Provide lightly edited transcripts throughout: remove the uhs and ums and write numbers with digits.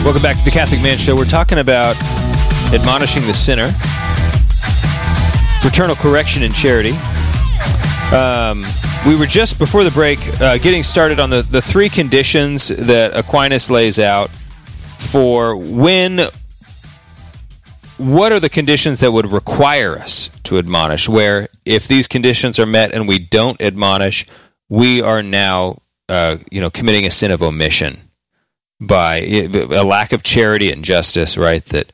Welcome back to the Catholic Man Show. We're talking about admonishing the sinner, fraternal correction and charity. We were just, before the break, getting started on the three conditions that Aquinas lays out for what are the conditions that would require us to admonish, where if these conditions are met and we don't admonish, we are now committing a sin of omission by a lack of charity and justice, right? That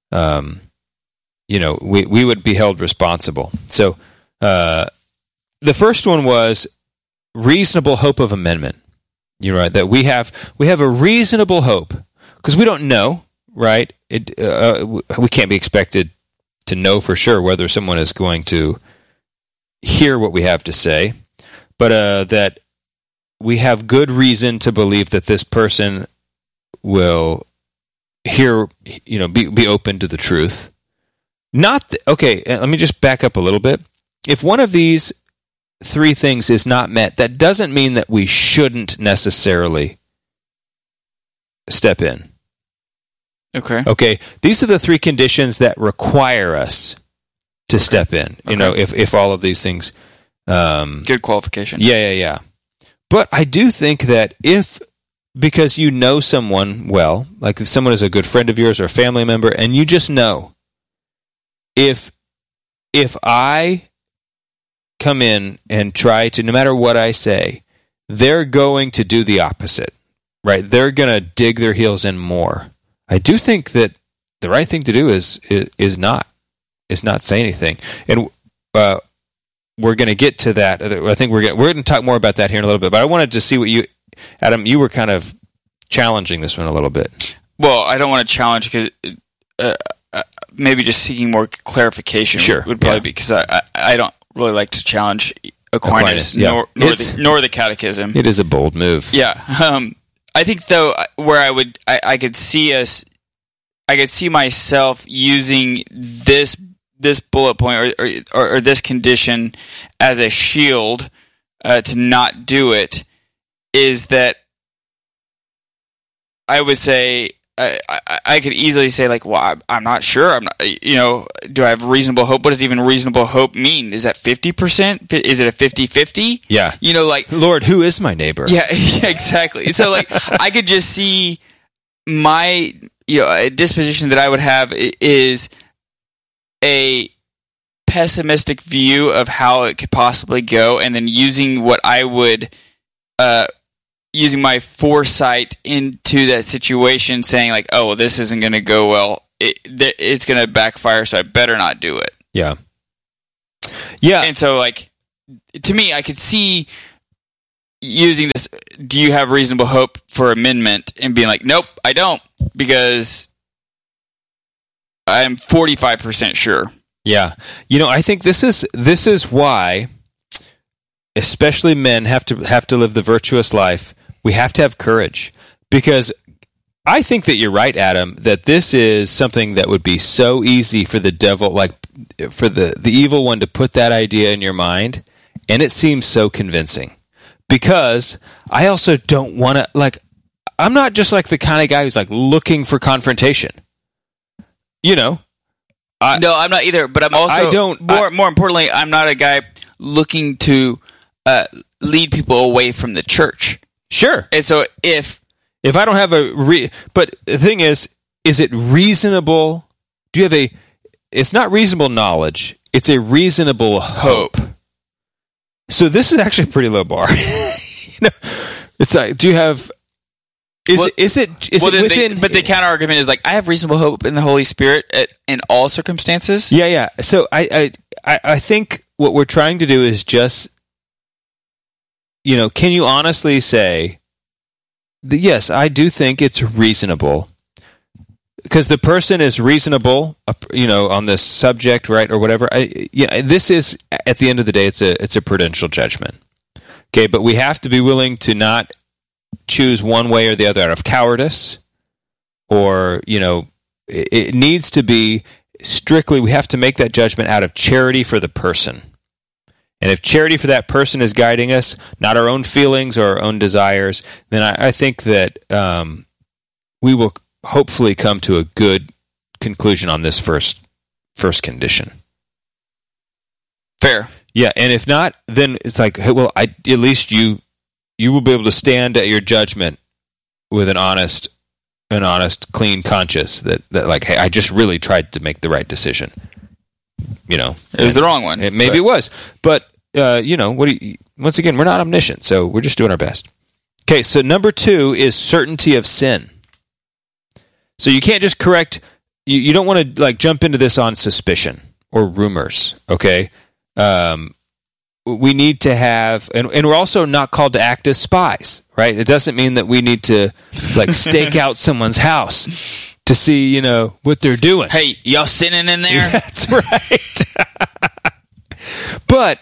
we would be held responsible. So the first one was reasonable hope of amendment. You're right, that we have a reasonable hope because we don't know, right? We can't be expected to know for sure whether someone is going to hear what we have to say, but that we have good reason to believe that this person will hear, be open to the truth. Okay, let me just back up a little bit. If one of these three things is not met, that doesn't mean that we shouldn't necessarily step in. Okay. These are the three conditions that require us to step in. If all of these things, good qualification. Yeah. But I do think that because you know someone well, like if someone is a good friend of yours or a family member, and you just know, if I come in and try to, no matter what I say, they're going to do the opposite, right? They're going to dig their heels in more. I do think that the right thing to do is not say anything. And we're going to get to that. I think we're going to talk more about that here in a little bit. But I wanted to see what Adam, you were kind of challenging this one a little bit. Well, I don't want to challenge because maybe just seeking more clarification would probably be, because I don't really like to challenge Aquinas, nor the Catechism. It is a bold move. Yeah. I think though, where I could see myself using this bullet point or this condition as a shield to not do it, is that I would say I could easily say, like, well, I'm not sure. I'm not, do I have reasonable hope? What does even reasonable hope mean? Is that 50%? Is it a 50-50? Yeah. Lord, who is my neighbor? Yeah, exactly. So, like, I could just see my, a disposition that I would have is a pessimistic view of how it could possibly go, and then using what I would, using my foresight into that situation, saying like, oh, this isn't going to go well. It's going to backfire, so I better not do it. Yeah. And so, like, to me, I could see using this, do you have reasonable hope for amendment, and being like, nope, I don't, because I'm 45% sure. Yeah. I think this is why, especially men have to live the virtuous life. We have to have courage, because I think that you're right, Adam, that this is something that would be so easy for the devil, like for the evil one, to put that idea in your mind, and it seems so convincing. Because I also don't want to, like, I'm not just like the kind of guy who's like looking for confrontation. No, I'm not either. But I'm also more importantly, I'm not a guy looking to lead people away from the church. Sure. And so if I don't have but the thing is it reasonable? Do you have it's not reasonable knowledge, it's a reasonable hope. So this is actually a pretty low bar. It's like, do you have, is it within? But the counter argument is like, I have reasonable hope in the Holy Spirit in all circumstances. Yeah. So I think what we're trying to do is just, can you honestly say that, yes, I do think it's reasonable, because the person is reasonable, on this subject, right, or whatever. This is, at the end of the day, it's a prudential judgment. Okay, but we have to be willing to not choose one way or the other out of cowardice, or it needs to be strictly. We have to make that judgment out of charity for the person. And if charity for that person is guiding us, not our own feelings or our own desires, then I think that we will hopefully come to a good conclusion on this first condition. Fair. Yeah, and if not, then it's like, hey, well, at least you will be able to stand at your judgment with an honest, clean conscience that like, hey, I just really tried to make the right decision. It was the wrong one. Maybe it was, but once again, we're not omniscient, so we're just doing our best. Okay, so number 2 is certainty of sin. So you can't just correct. You don't want to like jump into this on suspicion or rumors. Okay. We need to have, and we're also not called to act as spies, right? It doesn't mean that we need to like stake out someone's house to see, what they're doing. Hey, y'all sinning in there? That's right. But,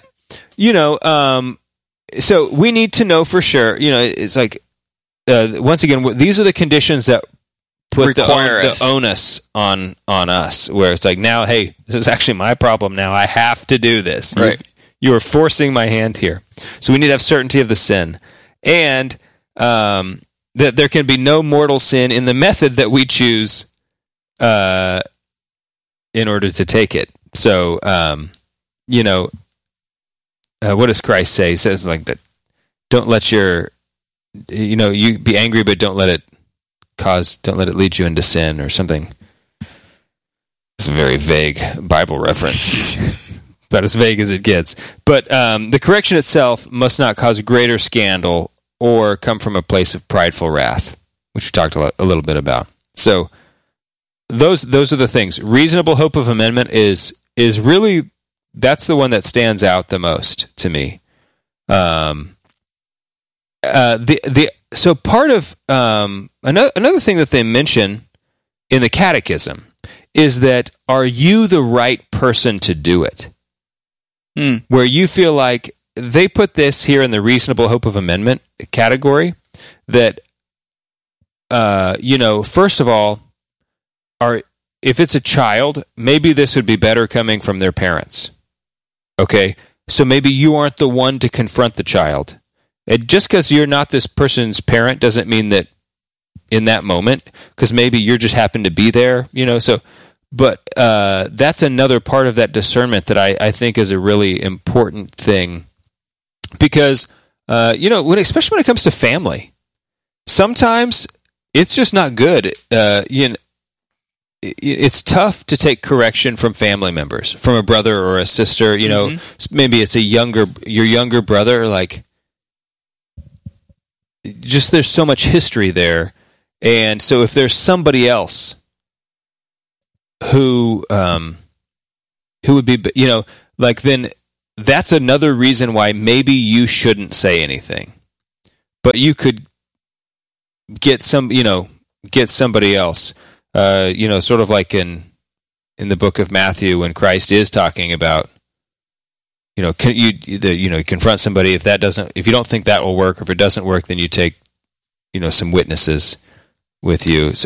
so we need to know for sure, it's like, once again, these are the conditions that put the onus on us, where it's like, now, hey, this is actually my problem now. I have to do this. Right. You are forcing my hand here. So we need to have certainty of the sin. And that there can be no mortal sin in the method that we choose in order to take it. So, what does Christ say? He says like that, don't let you be angry, but don't let it lead you into sin or something. It's a very vague Bible reference. About as vague as it gets. But the correction itself must not cause greater scandal or come from a place of prideful wrath, which we talked a little bit about. So those are the things. Reasonable hope of amendment is really, that's the one that stands out the most to me. So part of another thing that they mention in the catechism is that, are you the right person to do it? Where you feel like they put this here in the reasonable hope of amendment category, that, first of all, if it's a child, maybe this would be better coming from their parents. Okay, so maybe you aren't the one to confront the child. And just because you're not this person's parent doesn't mean that in that moment, because maybe you just happen to be there, But that's another part of that discernment that I think is a really important thing, because especially when it comes to family, sometimes it's just not good. It's tough to take correction from family members, from a brother or a sister. Maybe it's your younger brother. Like, just there's so much history there, and so if there's somebody else who would be, then that's another reason why maybe you shouldn't say anything, but you could get somebody else, sort of like in the book of Matthew, when Christ is talking about, can you confront somebody, if you don't think that will work, or if it doesn't work, then you take, some witnesses with you. So,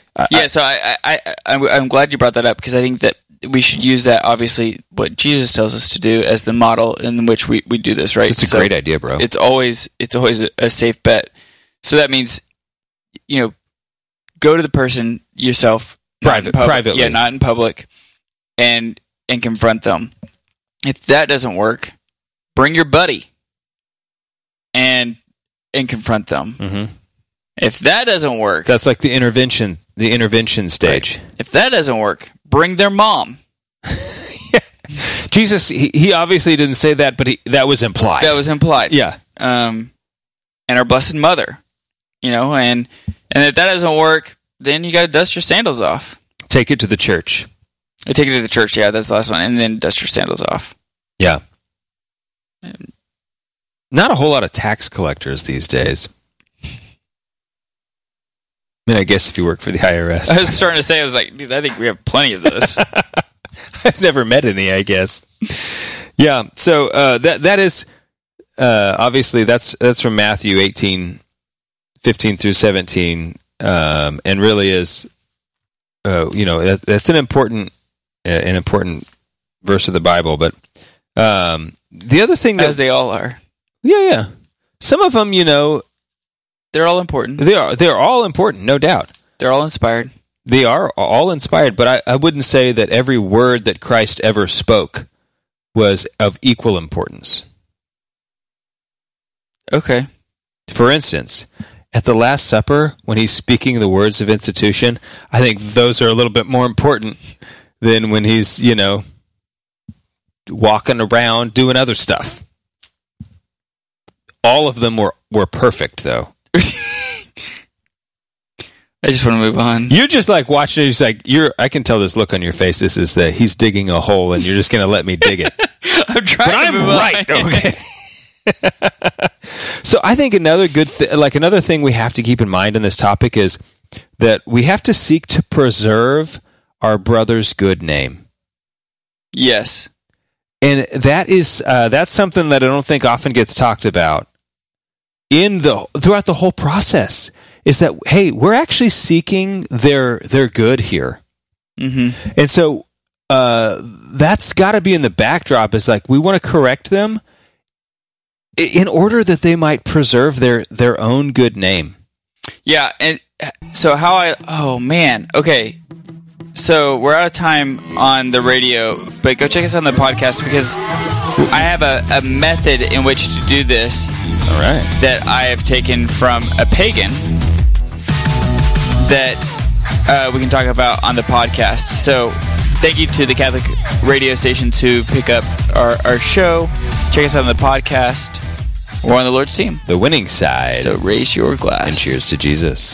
I'm glad you brought that up, because I think that we should use that, obviously, what Jesus tells us to do as the model in which we do this, right? It's a great idea, bro. It's always a safe bet. So that means, go to the person yourself, privately. Yeah, not in public, and confront them. If that doesn't work, bring your buddy and confront them. Mm-hmm. If that doesn't work, that's like the intervention stage. Right. If that doesn't work, bring their mom. Yeah. Jesus, he obviously didn't say that, but that was implied. That was implied. Yeah. And our Blessed Mother, and if that doesn't work, then you got to dust your sandals off. Take it to the church. Take it to the church. Yeah, that's the last one, and then dust your sandals off. Yeah. Not a whole lot of tax collectors these days. I mean, I guess if you work for the IRS. I was starting to say, I was like, dude, I think we have plenty of those. I've never met any, I guess. Yeah, so that is, obviously, that's from Matthew 18:15 through 17, and really is, that's an important verse of the Bible. But the other thing that... As they all are. Yeah. Some of them, they're all important. They're all important, no doubt. they're all inspired. They are all inspired, but I wouldn't say that every word that Christ ever spoke was of equal importance. Okay. For instance, at the Last Supper, when he's speaking the words of institution, I think those are a little bit more important than when he's, walking around doing other stuff. All of them were perfect, though. I just want to move on. You're just like watching it. He's like, I can tell this look on your face. This is that he's digging a hole, and you're just going to let me dig it. I'm trying to move right. on. Okay. So I think another another thing we have to keep in mind in this topic is that we have to seek to preserve our brother's good name. Yes. And that's something that I don't think often gets talked about throughout the whole process. Is that, hey, we're actually seeking their good here. Mm-hmm. And so that's got to be in the backdrop. Is like we want to correct them in order that they might preserve their own good name. Yeah, and so oh man, okay. So we're out of time on the radio, but go check us out on the podcast because I have a method in which to do this. All right. That I have taken from a pagan that we can talk about on the podcast. So thank you to the Catholic radio stations who pick up our show. Check us out on the podcast. We're on the Lord's team. The winning side. So raise your glass. And cheers to Jesus.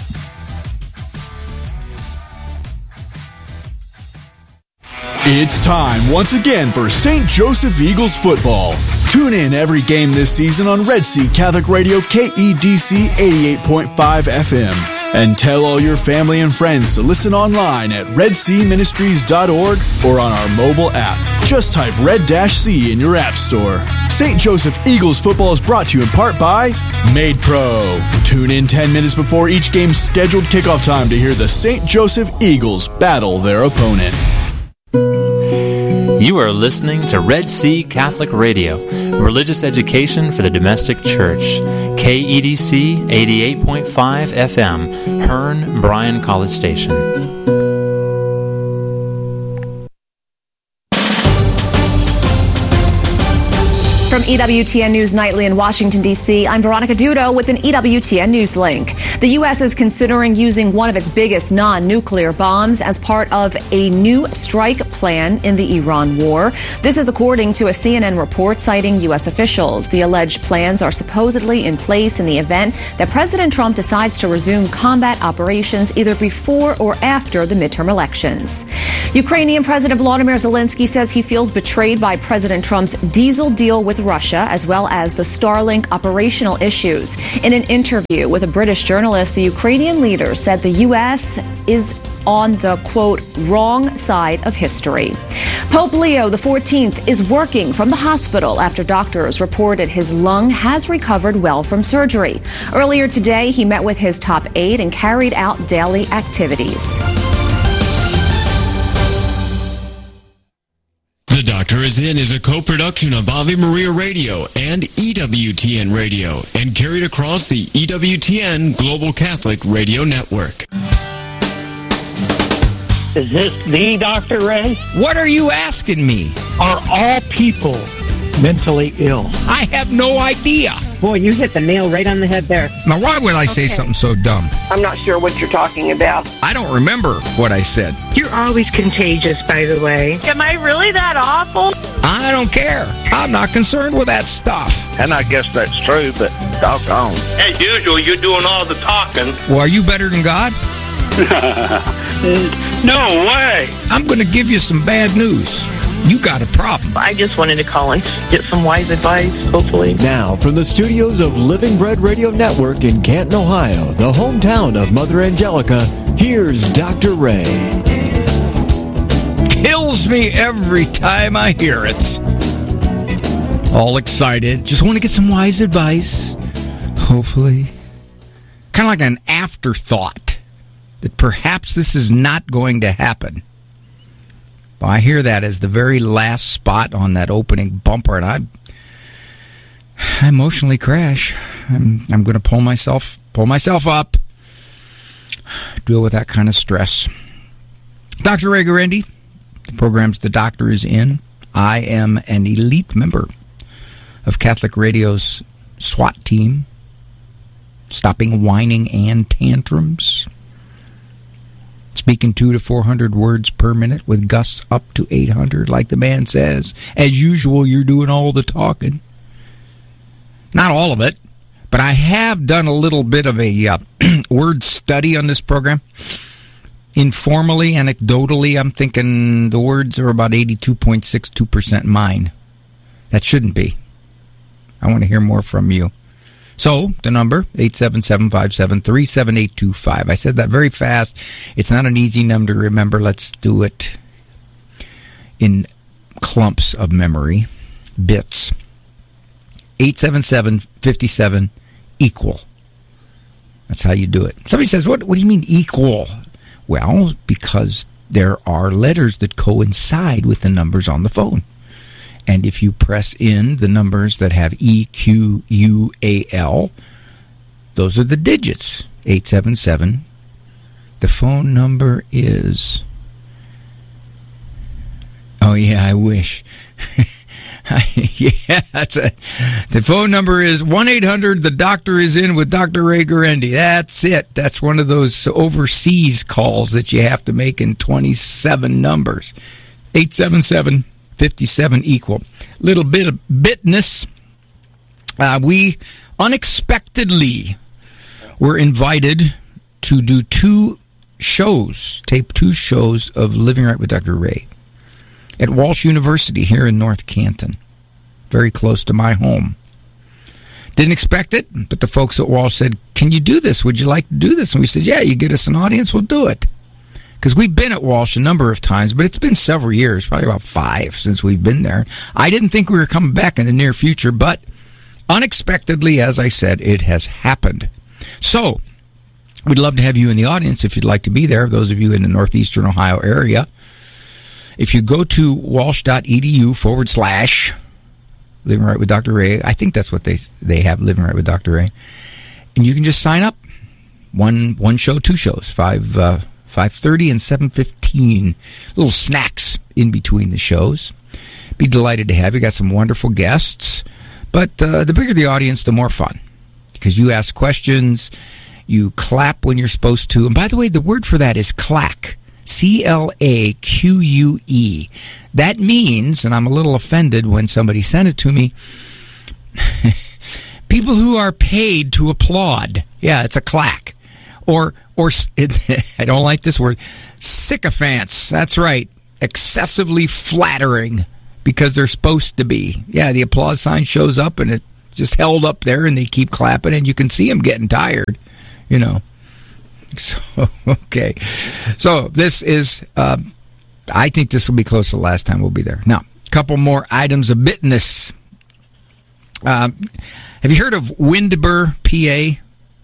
It's time once again for St. Joseph Eagles football. Tune in every game this season on Red Sea Catholic Radio KEDC 88.5 FM. And tell all your family and friends to listen online at redseaministries.org or on our mobile app. Just type Red-C in your app store. St. Joseph Eagles football is brought to you in part by Made Pro. Tune in 10 minutes before each game's scheduled kickoff time to hear the St. Joseph Eagles battle their opponent. You are listening to Red Sea Catholic Radio, religious education for the domestic church. KEDC 88.5 FM, Hearn, Bryan College Station. From EWTN News Nightly in Washington, D.C., I'm Veronica Dudo with an EWTN News link. The U.S. is considering using one of its biggest non-nuclear bombs as part of a new strike plan in the Iran war. This is according to a CNN report citing U.S. officials. The alleged plans are supposedly in place in the event that President Trump decides to resume combat operations either before or after the midterm elections. Ukrainian President Volodymyr Zelensky says he feels betrayed by President Trump's diesel deal with Russia, as well as the Starlink operational issues. In an interview with a British journalist, the Ukrainian leader said the U.S. is on the, quote, wrong side of history. Pope Leo XIV is working from the hospital after doctors reported his lung has recovered well from surgery. Earlier today, he met with his top aide and carried out daily activities. The Doctor Is In is a co-production of Ave Maria Radio and EWTN Radio and carried across the EWTN Global Catholic Radio Network. Is this the Dr. Ray? What are you asking me? Are all people mentally ill? I have no idea. Boy, you hit the nail right on the head there. Now, why would I say something so dumb? I'm not sure what you're talking about. I don't remember what I said. You're always contagious, by the way. Am I really that awful? I don't care. I'm not concerned with that stuff. And I guess that's true, but doggone. As usual, you're doing all the talking. Well, are you better than God? No way. I'm going to give you some bad news. You got a problem. I just wanted to call and get some wise advice, hopefully. Now, from the studios of Living Bread Radio Network in Canton, Ohio, the hometown of Mother Angelica, here's Dr. Ray. Kills me every time I hear it. All excited. Just want to get some wise advice, hopefully. Kind of like an afterthought that perhaps this is not going to happen. Well, I hear that as the very last spot on that opening bumper, and I emotionally crash. I'm going to pull myself up, deal with that kind of stress. Dr. Ray Guarendi, the programs The Doctor is in. I am an elite member of Catholic Radio's SWAT team, stopping whining and tantrums, speaking 200 to 400 words per minute with gusts up to 800, like the man says. As usual, you're doing all the talking. Not all of it, but I have done a little bit of a word study on this program. Informally, anecdotally, I'm thinking the words are about 82.62% mine. That shouldn't be. I want to hear more from you. So, the number, 877-573-7825. I said that very fast. It's not an easy number to remember. Let's do it in clumps of memory, bits. 877-57 equal. That's how you do it. Somebody says, what do you mean equal? Well, because there are letters that coincide with the numbers on the phone. And if you press in the numbers that have EQUAL, those are the digits. 877. The phone number is... Oh, yeah, I wish. Yeah, the phone number is 1-800, the doctor is in with Dr. Ray Guarendi. That's it. That's one of those overseas calls that you have to make in 27 numbers. 877-57 equal. Little bit of bitness. We unexpectedly were invited to do tape two shows of Living Right with Dr. Ray at Walsh University here in North Canton, very close to my home. Didn't expect it, but the folks at Walsh said, can you do this? Would you like to do this? And we said, yeah, you get us an audience, we'll do it. Because we've been at Walsh a number of times, but it's been several years, probably about 5 since we've been there. I didn't think we were coming back in the near future, but unexpectedly, as I said, it has happened. So, we'd love to have you in the audience if you'd like to be there, those of you in the northeastern Ohio area. If you go to walsh.edu/ Living Right with Dr. Ray, I think that's what they have, Living Right with Dr. Ray, and you can just sign up. One show, 2 shows, 5:30 and 7:15. Little snacks in between the shows. Be delighted to have you. Got some wonderful guests, but the bigger the audience, the more fun, because you ask questions, you clap when you're supposed to, and by the way, the word for that is clack. CLAQUE. That means, and I'm a little offended when somebody sent it to me, people who are paid to applaud. Yeah, it's a clack. Or I don't like this word, sycophants. That's right. Excessively flattering because they're supposed to be. Yeah, the applause sign shows up and it's just held up there and they keep clapping and you can see them getting tired, you know. So, okay. So, this is, I think this will be close to the last time we'll be there. Now, a couple more items of business. Have you heard of Windber, PA?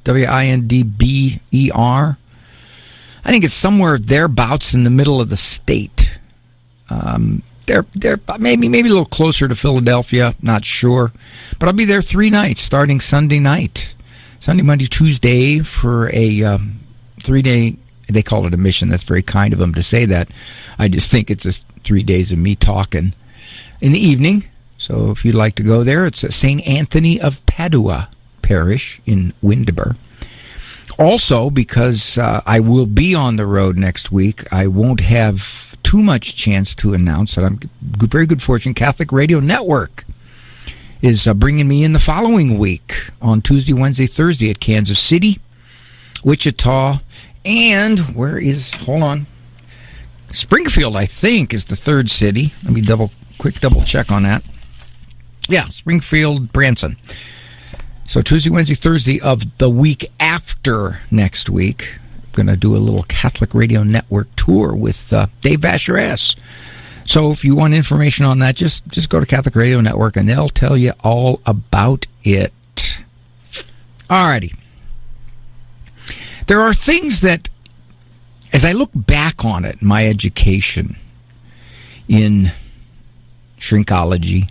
WINDBER? I think it's somewhere thereabouts in the middle of the state. They're maybe a little closer to Philadelphia, not sure. But I'll be there 3 nights, starting Sunday night. Sunday, Monday, Tuesday for a 3-day, they call it a mission. That's very kind of them to say that. I just think it's 3 days of me talking in the evening. So if you'd like to go there, it's at St. Anthony of Padua Parish in Windber. Also, because I will be on the road next week, I won't have too much chance to announce that I'm very good fortune. Catholic Radio Network is bringing me in the following week on Tuesday, Wednesday, Thursday at Kansas City, Wichita, and hold on, Springfield, I think, is the 3rd city. Let me double check on that. Yeah, Springfield, Branson. So Tuesday, Wednesday, Thursday of the week after next week, I'm going to do a little Catholic Radio Network tour with Dave Basher-S. So if you want information on that, just go to Catholic Radio Network and they'll tell you all about it. Alrighty. There are things that, as I look back on it, my education in shrinkology,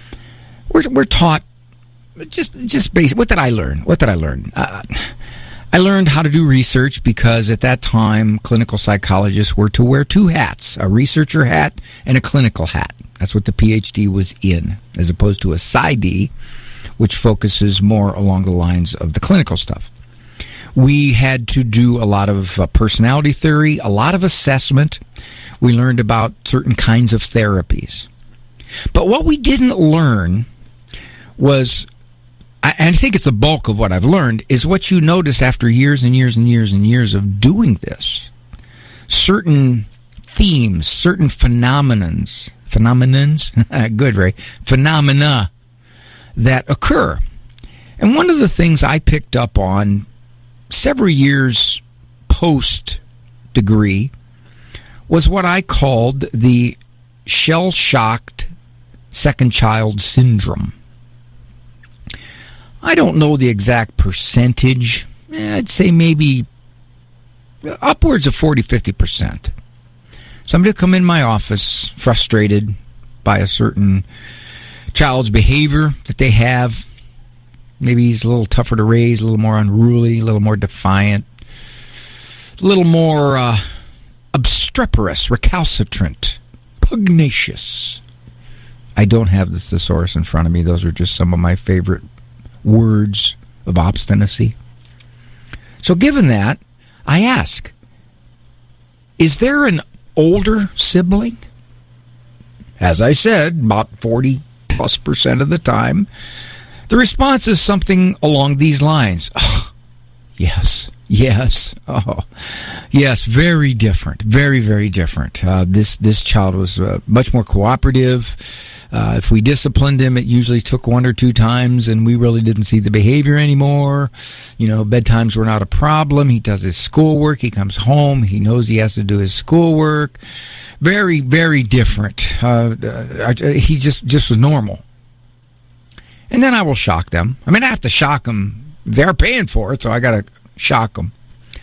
we're taught just basic. What did I learn? I learned how to do research because at that time, clinical psychologists were to wear two hats, a researcher hat and a clinical hat. That's what the PhD was in, as opposed to a PsyD, which focuses more along the lines of the clinical stuff. We had to do a lot of personality theory, a lot of assessment. We learned about certain kinds of therapies. But what we didn't learn was, and I think it's the bulk of what I've learned, is what you notice after years and years and years and years of doing this. Certain themes, certain phenomenons, good, Ray, phenomena that occur. And one of the things I picked up on several years post-degree was what I called the shell-shocked second child syndrome. I don't know the exact percentage. I'd say maybe upwards of 40-50%. Somebody will come in my office frustrated by a certain child's behavior that they have. Maybe he's a little tougher to raise, a little more unruly, a little more defiant, a little more obstreperous, recalcitrant, pugnacious. I don't have the thesaurus in front of me. Those are just some of my favorite words of obstinacy. So given that, I ask, is there an older sibling? As I said, about 40+% of the time, the response is something along these lines. Oh, yes. Oh, yes. Very different. Very, very different. This child was much more cooperative. If we disciplined him, it usually took 1 or 2 times, and we really didn't see the behavior anymore. Bedtimes were not a problem. He does his schoolwork. He comes home. He knows he has to do his schoolwork. Very, very different. He just was normal. And then I will shock them. I mean, I have to shock them. They're paying for it, so I got to shock them.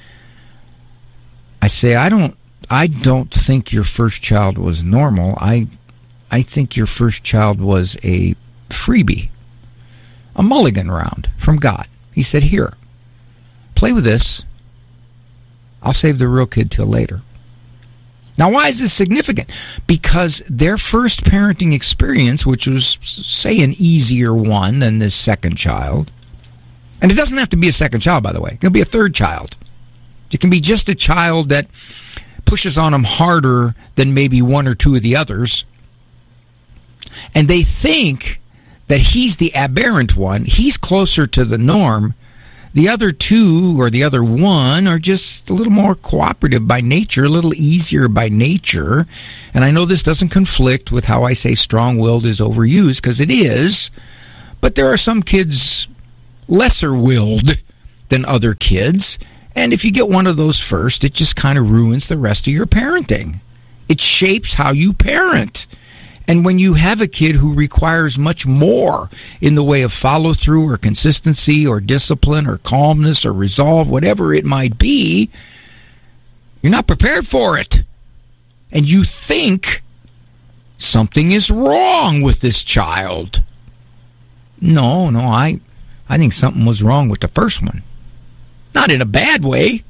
I say, I don't think your first child was normal. I think your first child was a freebie, a mulligan round from God. He said, here, play with this. I'll save the real kid till later. Now, why is this significant? Because their first parenting experience, which was, say, an easier one than this second child, and it doesn't have to be a second child, by the way. It can be a third child. It can be just a child that pushes on them harder than maybe 1 or 2 of the others. And they think that he's the aberrant one. He's closer to the norm. The other 2 or the other 1 are just a little more cooperative by nature, a little easier by nature. And I know this doesn't conflict with how I say strong-willed is overused, because it is. But there are some kids lesser-willed than other kids. And if you get one of those first, it just kind of ruins the rest of your parenting. It shapes how you parent. And when you have a kid who requires much more in the way of follow-through or consistency or discipline or calmness or resolve, whatever it might be, you're not prepared for it. And you think something is wrong with this child. No, I think something was wrong with the first one. Not in a bad way.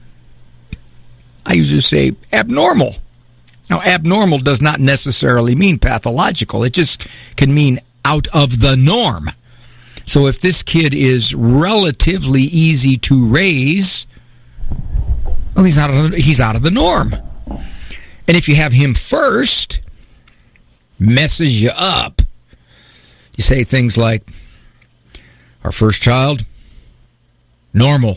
I usually say abnormal. Now, abnormal does not necessarily mean pathological. It just can mean out of the norm. So if this kid is relatively easy to raise, well, he's out of the norm. And if you have him first, messes you up. You say things like, our first child, normal.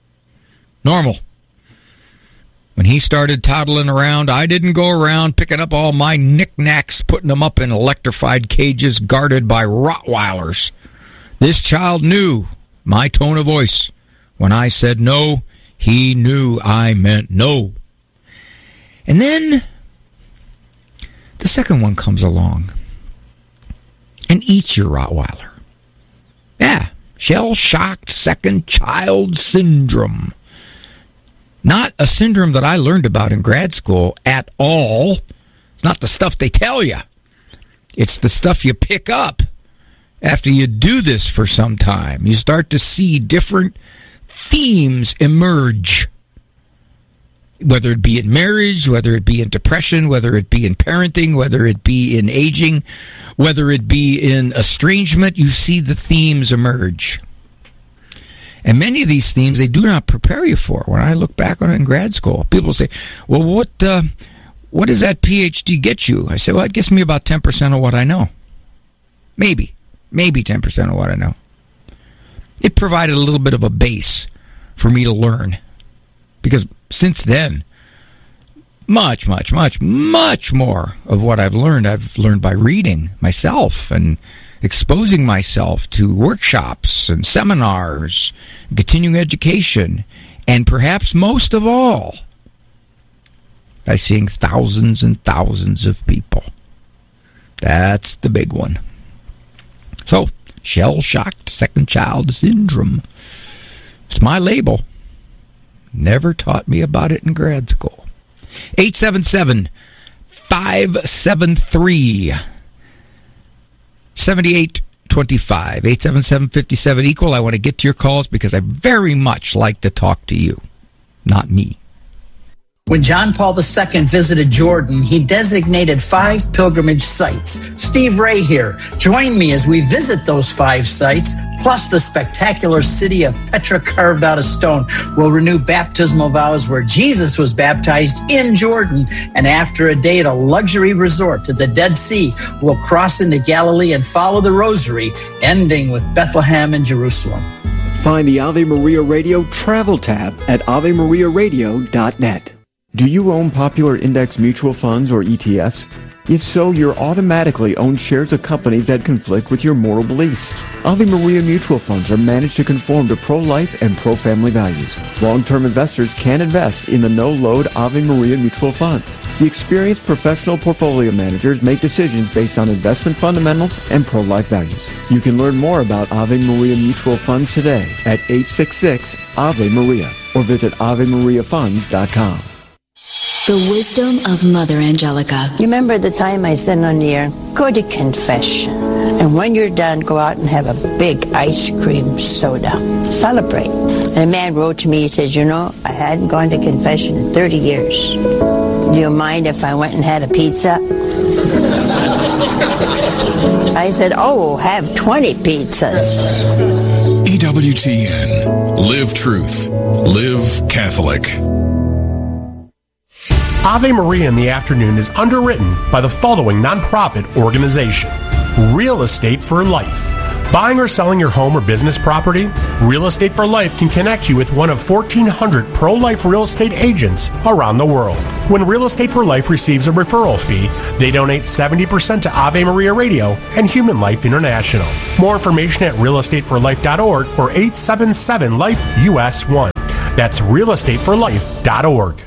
When he started toddling around, I didn't go around picking up all my knickknacks, putting them up in electrified cages guarded by Rottweilers. This child knew my tone of voice. When I said no, he knew I meant no. And then the second one comes along and eats your Rottweiler. Yeah, shell-shocked second child syndrome. Not a syndrome that I learned about in grad school at all. It's not the stuff they tell you. It's the stuff you pick up after you do this for some time. You start to see different themes emerge, whether it be in marriage, whether it be in depression, whether it be in parenting, whether it be in aging, whether it be in estrangement. You see the themes emerge. And many of these themes, they do not prepare you for. When I look back on it in grad school, people say, well, what does that PhD get you? I say, well, it gets me about 10% of what I know. Maybe 10% of what I know. It provided a little bit of a base for me to learn. Because since then, much more of what I've learned by reading myself and exposing myself to workshops and seminars, continuing education, and perhaps most of all, by seeing thousands and thousands of people. That's the big one. So, shell-shocked second child syndrome. It's my label. Never taught me about it in grad school. 877-573-7825. 877-57-EQUAL. I want to get to your calls because I very much like to talk to you, not me. When John Paul II visited Jordan, he designated 5 pilgrimage sites. Steve Ray here. Join me as we visit those 5 sites, plus the spectacular city of Petra carved out of stone. We'll renew baptismal vows where Jesus was baptized in Jordan. And after a day at a luxury resort to the Dead Sea, we'll cross into Galilee and follow the Rosary, ending with Bethlehem and Jerusalem. Find the Ave Maria Radio travel tab at AveMariaRadio.net. Do you own popular index mutual funds or ETFs? If so, you're automatically own shares of companies that conflict with your moral beliefs. Ave Maria mutual funds are managed to conform to pro-life and pro-family values. Long-term investors can invest in the no-load Ave Maria mutual funds. The experienced professional portfolio managers make decisions based on investment fundamentals and pro-life values. You can learn more about Ave Maria mutual funds today at 866-AVE-MARIA or visit AveMariaFunds.com. The wisdom of Mother Angelica. You remember the time I said on the air, go to confession. And when you're done, go out and have a big ice cream soda. Celebrate. And a man wrote to me, he says, you know, I hadn't gone to confession in 30 years. Do you mind if I went and had a pizza? I said, oh, have 20 pizzas. EWTN. Live truth. Live Catholic. Ave Maria in the Afternoon is underwritten by the following nonprofit organization: Real Estate for Life. Buying or selling your home or business property? Real Estate for Life can connect you with one of 1,400 pro-life real estate agents around the world. When Real Estate for Life receives a referral fee, they donate 70% to Ave Maria Radio and Human Life International. More information at realestateforlife.org or 877-LIFE-US1. That's realestateforlife.org.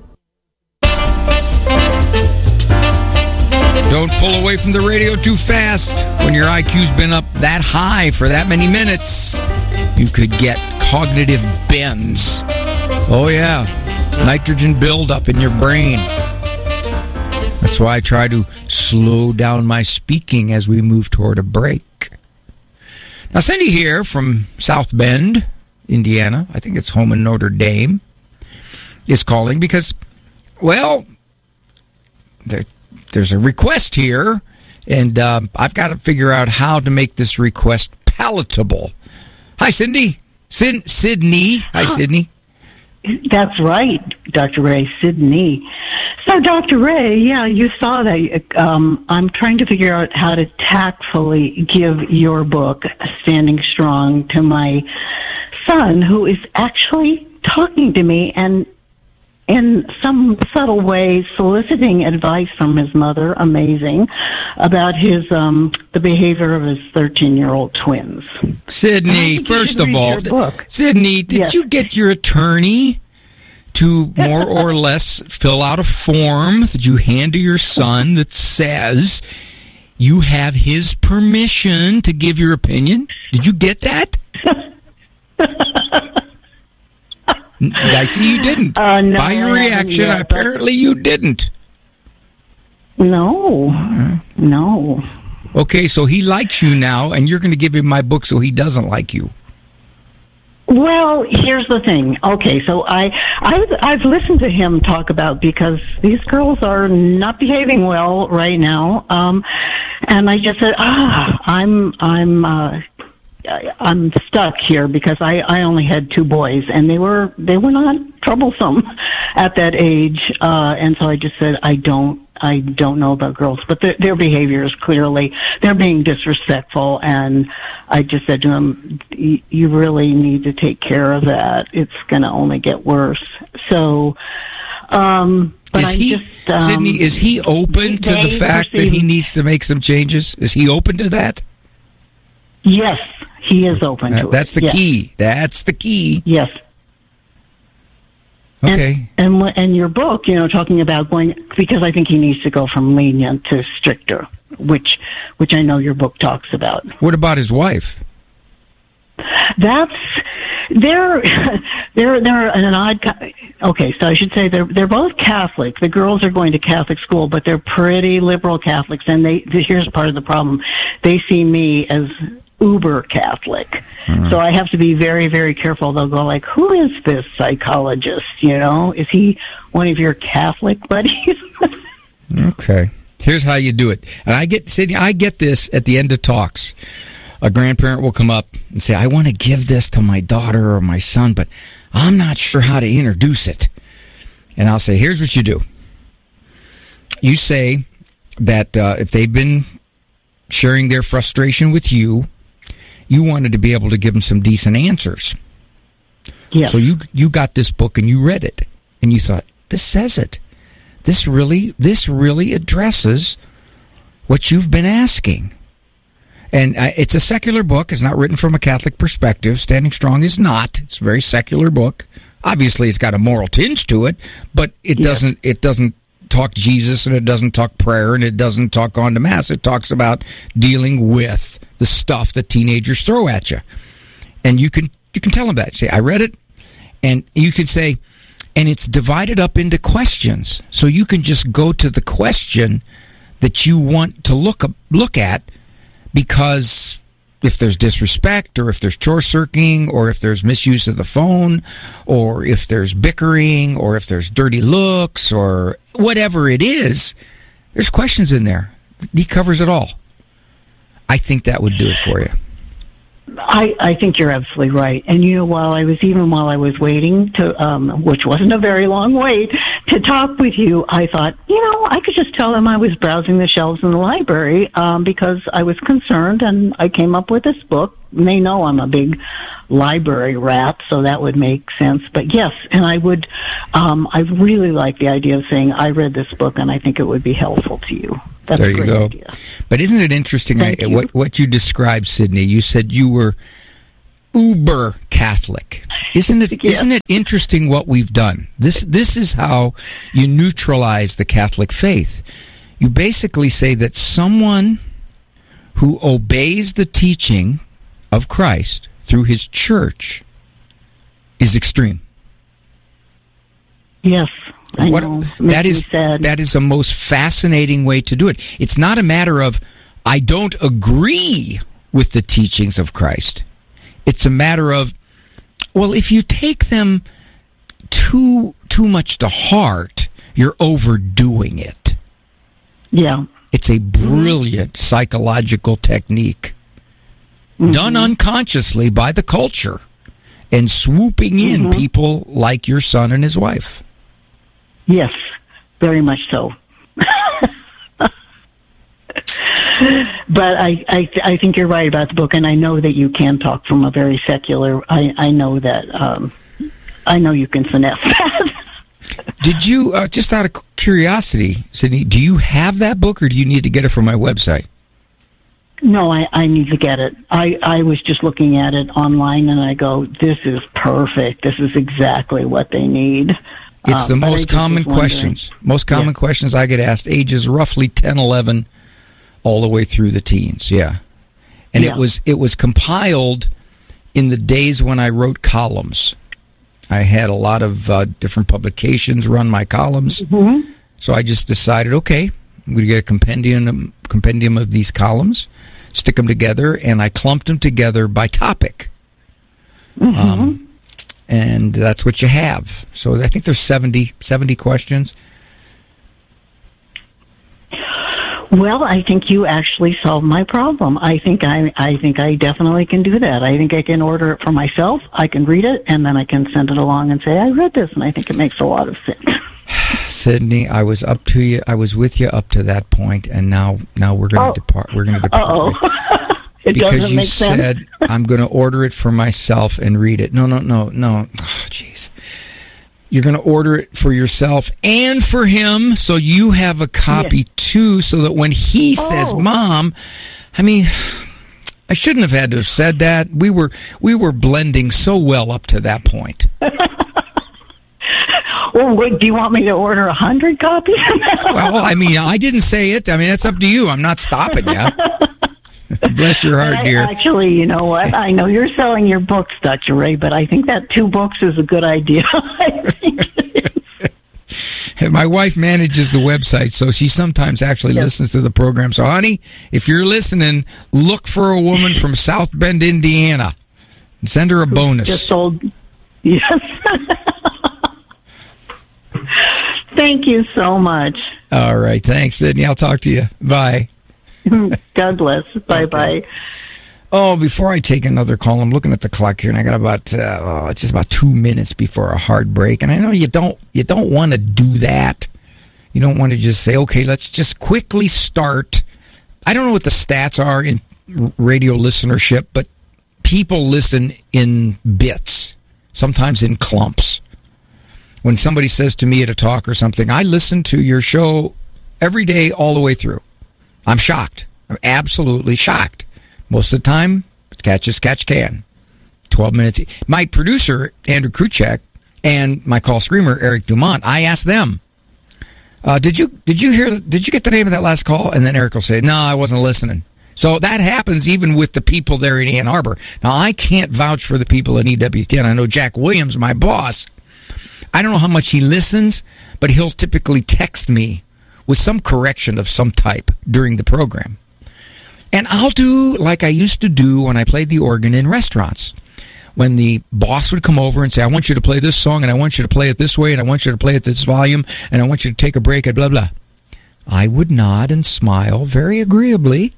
Don't pull away from the radio too fast. When your IQ's been up that high for that many minutes, you could get cognitive bends. Oh, yeah. Nitrogen buildup in your brain. That's why I try to slow down my speaking as we move toward a break. Now, Cindy here from South Bend, Indiana, I think it's home in Notre Dame, is calling because, well, there's a request here, and I've got to figure out how to make this request palatable. Hi, Cindy. Sydney. Hi, Sydney. That's right, Dr. Ray. Sydney. So, Dr. Ray, yeah, you saw that. I'm trying to figure out how to tactfully give your book, Standing Strong, to my son, who is actually talking to me and in some subtle way soliciting advice from his mother, amazing, about his the behavior of his 13-year-old twins. Sydney, first of all, Sydney, did you get your attorney to more or less fill out a form that you hand to your son that says you have his permission to give your opinion? Did you get that? I see you didn't. No, by your reaction, apparently you didn't. No. No. Okay, so he likes you now, and you're going to give him my book so he doesn't like you. Well, here's the thing. Okay, so I've listened to him talk about, because these girls are not behaving well right now, and I just said, I'm stuck here, because I only had 2 boys, and they were not troublesome at that age, and so I just said, I don't know about girls, but their behavior is clearly, they're being disrespectful, and I just said to him, you really need to take care of that. It's going to only get worse. So, but Sydney, is he open to the fact that he needs to make some changes? Is he open to that? Yes, he is open to it. That's the key. That's the key. Yes. Okay. And your book, talking about going, because I think he needs to go from lenient to stricter, which I know your book talks about. What about his wife? They're an odd. Okay, so I should say they're both Catholic. The girls are going to Catholic school, but they're pretty liberal Catholics. And here's part of the problem: they see me as uber Catholic. So I have to be very, very careful. They'll go like, who is this psychologist? Is he one of your Catholic buddies? Okay. Here's how you do it. And I get this at the end of talks. A grandparent will come up and say, I want to give this to my daughter or my son, but I'm not sure how to introduce it. And I'll say, here's what you do. You say that if they've been sharing their frustration with you, you wanted to be able to give them some decent answers. Yeah. So you got this book and you read it, and you thought, this says it. This really addresses what you've been asking. And it's a secular book. It's not written from a Catholic perspective. Standing Strong is not. It's a very secular book. Obviously, it's got a moral tinge to it, but it doesn't talk Jesus, and it doesn't talk prayer, and it doesn't talk on to Mass. It talks about dealing with the stuff that teenagers throw at you. And you can tell them that. Say, I read it, and you could say, and it's divided up into questions. So you can just go to the question that you want to look at, because if there's disrespect, or if there's chore-circling, or if there's misuse of the phone, or if there's bickering, or if there's dirty looks, or whatever it is, there's questions in there. He covers it all. I think that would do it for you. I think you're absolutely right. And while I was waiting to, which wasn't a very long wait, to talk with you, I thought, I could just tell them I was browsing the shelves in the library, because I was concerned, and I came up with this book. And they know I'm a big library rat, so that would make sense. But yes, and I really like the idea of saying, I read this book and I think it would be helpful to you. That's there a great you go. idea. But isn't it interesting what you described, Sydney? You said you were uber Catholic. Isn't it interesting what we've done? This is how you neutralize the Catholic faith. You basically say that someone who obeys the teaching of Christ through his church is extreme. Yes. I know. That is a most fascinating way to do it. It's not a matter of, I don't agree with the teachings of Christ. It's a matter of, well, if you take them too much to heart, you're overdoing it. Yeah. It's a brilliant psychological technique done unconsciously by the culture and swooping in people like your son and his wife. Yes, very much so. But I think you're right about the book, and I know that you can talk from a very secular. I know that. I know you can finesse that. Did you, just out of curiosity, Sydney, do you have that book, or do you need to get it from my website? No, I need to get it. I was just looking at it online, and I go, this is perfect. This is exactly what they need. It's the most common questions. Most common questions I get asked, ages roughly 10, 11, all the way through the teens, yeah. And it was compiled in the days when I wrote columns. I had a lot of different publications run my columns. So I just decided, okay, I'm going to get a compendium of these columns, stick them together, and I clumped them together by topic. and that's what you have. So I think there's 70 questions. Well, I think you actually solved my problem. I think I definitely can do that. I think I can order it for myself. I can read it, and then I can send it along and say, I read this, and I think it makes a lot of sense. Sydney, I was up to you. I was with you up to that point, and now we're going to depart. We're going to depart. Uh-oh. It because doesn't you make sense. said I'm going to order it for myself and read it. No. Oh, jeez. You're going to order it for yourself and for him, so you have a copy too, so that when he says, "Mom," I mean, I shouldn't have had to have said that. We were blending so well up to that point. Well, do you want me to order 100 copies? Well, I mean, I didn't say it. I mean, that's up to you. I'm not stopping you. Bless your heart, dear. Actually, you know what? I know you're selling your books, Dr. Ray, but I think that 2 books is a good idea. My wife manages the website, so she sometimes actually listens to the program. So, honey, if you're listening, look for a woman from South Bend, Indiana, and send her a bonus. Just sold. Yes. Thank you so much. All right. Thanks, Sydney. I'll talk to you. Bye. God bless. Bye-bye. Okay. Oh, before I take another call, I'm looking at the clock here, and I got about just about 2 minutes before a hard break. And I know you don't want to do that. You don't want to just say, okay, let's just quickly start. I don't know what the stats are in radio listenership, but people listen in bits, sometimes in clumps. When somebody says to me at a talk or something, I listen to your show every day all the way through. I'm shocked. I'm absolutely shocked. Most of the time, it's catch as catch can. 12 minutes. My producer, Andrew Kruchek, and my call screamer, Eric Dumont, I asked them, did you get the name of that last call? And then Eric will say, no, I wasn't listening. So that happens even with the people there in Ann Arbor. Now, I can't vouch for the people at EWTN. I know Jack Williams, my boss. I don't know how much he listens, but he'll typically text me with some correction of some type during the program. And I'll do like I used to do when I played the organ in restaurants. When the boss would come over and say, I want you to play this song, and I want you to play it this way, and I want you to play it this volume, and I want you to take a break at blah, blah. I would nod and smile very agreeably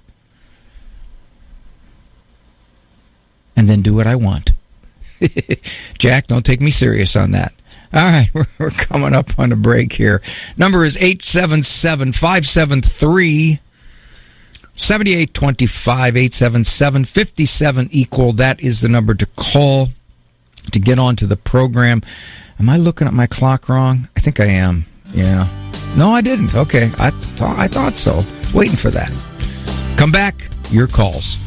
and then do what I want. Jack, don't take me serious on that. All right, we're coming up on a break here. Number is 877-573-7825, 877-57 That is the number to call to get onto the program. Am I looking at my clock wrong? I think I am. Yeah. No, I didn't. Okay, I thought so. Waiting for that. Come back. Your calls.